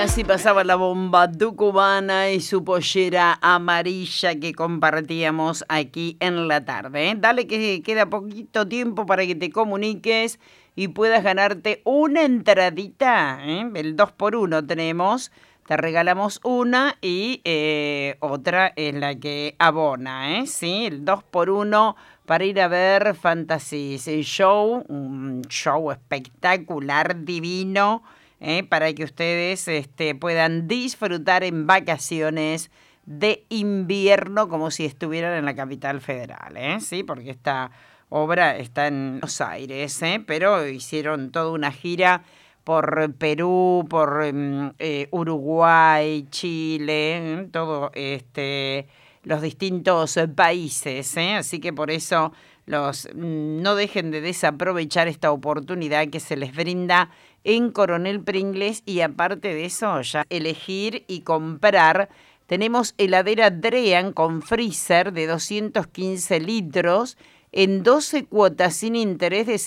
Así pasaba la bomba tucumana y su pollera amarilla que compartíamos aquí en la tarde. Dale que queda poquito tiempo para que te comuniques y puedas ganarte una entradita. El 2x1 tenemos. Te regalamos una y otra es la que abona. ¿Sí? El 2x1 para ir a ver Fantasy Show. Un show espectacular, divino. Para que ustedes puedan disfrutar en vacaciones de invierno como si estuvieran en la capital federal, ¿sí? Porque esta obra está en Buenos Aires, pero hicieron toda una gira por Perú, por Uruguay, Chile, todo los distintos países, así que por eso no dejen de desaprovechar esta oportunidad que se les brinda en Coronel Pringles. Y aparte de eso, ya elegir y comprar. Tenemos heladera Drean con freezer de 215 litros en 12 cuotas sin interés de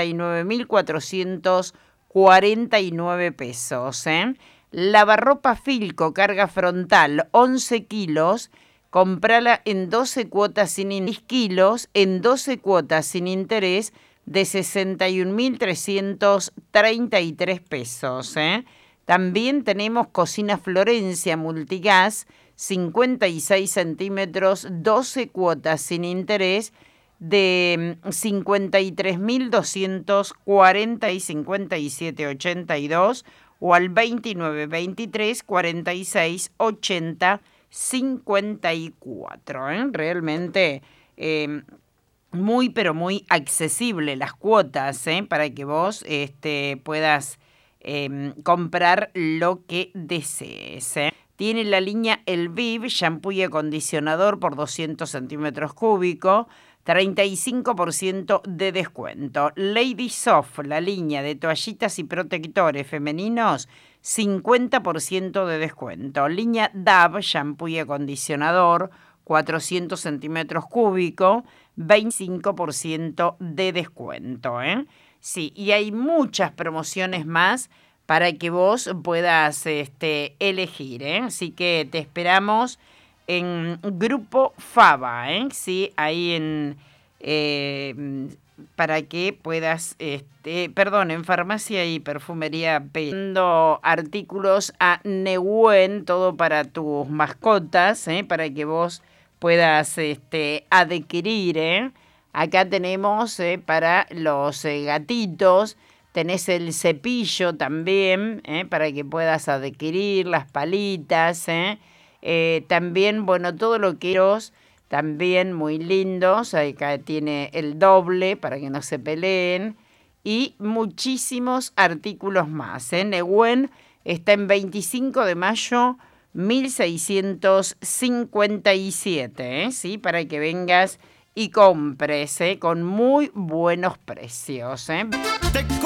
69.449 pesos. Lavarropa Filco, carga frontal, 11 kilos. Comprala en 12 cuotas sin interés, kilos, en 12 cuotas sin interés de 61.333 pesos. También tenemos cocina Florencia Multigas, 56 centímetros, 12 cuotas sin interés de 53.240 y 57.82 o al 2923 46 80 54. Realmente muy pero muy accesible las cuotas, para que vos puedas comprar lo que desees. Tiene la línea Elviv, shampoo y acondicionador por 200 centímetros cúbicos, 35% de descuento. Lady Soft, la línea de toallitas y protectores femeninos, 50% de descuento. Línea Dove, shampoo y acondicionador, 400 centímetros cúbicos, 25% de descuento. Sí, y hay muchas promociones más para que vos puedas elegir. Así que te esperamos en Grupo Fava, sí, ahí para que puedas, en Farmacia y Perfumería pidiendo artículos a Nehuen, todo para tus mascotas, para que vos puedas adquirir. Acá tenemos para los gatitos. Tenés el cepillo también, para que puedas adquirir las palitas. También, bueno, todo lo que ellos, también muy lindos. Acá tiene el doble para que no se peleen. Y muchísimos artículos más. Nehuen está en 25 de mayo 1657, ¿sí? Para que vengas y compres con muy buenos precios.